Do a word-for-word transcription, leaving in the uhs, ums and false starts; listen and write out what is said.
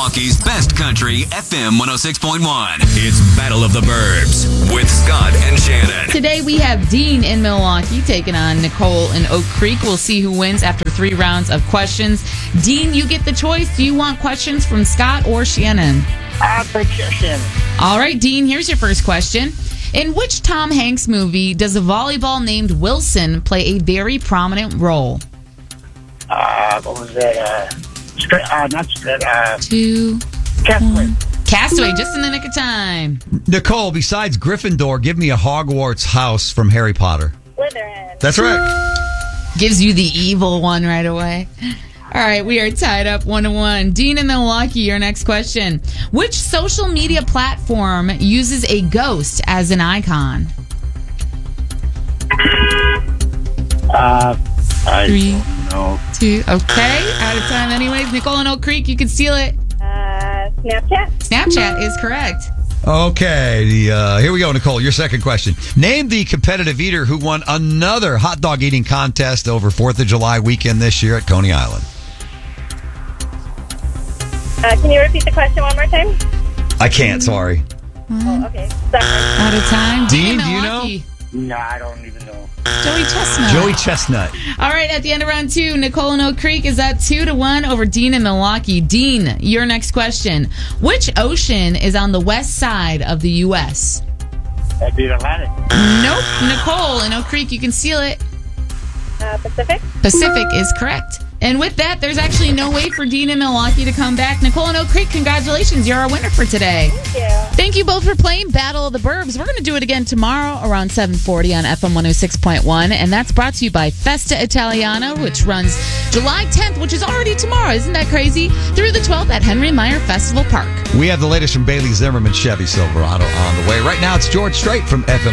Milwaukee's best country, F M one oh six point one. It's Battle of the Burbs with Scott and Shannon. Today we have Dean in Milwaukee taking on Nicole in Oak Creek. We'll see who wins after three rounds of questions. Dean, you get the choice. Do you want questions from Scott or Shannon? I'll take Shannon. All right, Dean, here's your first question. In which Tom Hanks movie does a volleyball named Wilson play a very prominent role? Uh, what was that? Uh, straight, uh, not straight, uh, Two. Castaway. Castaway, just in the nick of time. Nicole, besides Gryffindor, give me a Hogwarts house from Harry Potter. Slytherin. That's right. Gives you the evil one right away. All right, we are tied up one to one. Dean in Milwaukee, your next question. Which social media platform uses a ghost as an icon? Uh, I Three, don't know. two, okay. Out of time anyways. Nicole in Oak Creek, you can steal it. Uh, Snapchat. Snapchat is correct. Okay, the, uh, here we go, Nicole. Your second question. Name the competitive eater who won another hot dog eating contest over fourth of July weekend this year at Coney Island. Uh, can you repeat the question one more time? I can't, sorry. Oh, okay. Sorry. Out of time. Dean, in do you know? Milwaukee. No, I don't even know. Joey Chestnut. Joey Chestnut. All right, at the end of round two, Nicole in Oak Creek is at two to one over Dean in Milwaukee. Dean, your next question. Which ocean is on the west side of the U S? That'd be Atlantic. Nope. Nicole in Oak Creek, you can steal it. Uh, Pacific. Pacific is correct. And with that, there's actually no way for Dean in Milwaukee to come back. Nicole in Oak Creek, congratulations. You're our winner for today. Thank you. Thank you both for playing Battle of the Burbs. We're going to do it again tomorrow around seven forty on F M one oh six point one. And that's brought to you by Festa Italiana, which runs July tenth, which is already tomorrow. Isn't that crazy? Through the twelfth at Henry Meyer Festival Park. We have the latest from Bailey Zimmerman Chevy Silverado on the way. Right now, it's George Strait from F M